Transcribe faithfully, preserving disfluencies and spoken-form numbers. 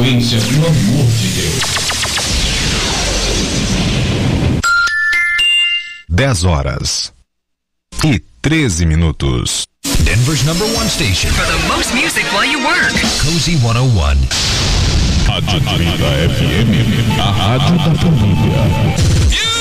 Pelo amor de Deus. dez horas e treze minutos. Denver's number one station for the most music while you work. Cozy cento e um. Rádio Trinta F M, a rádio da família.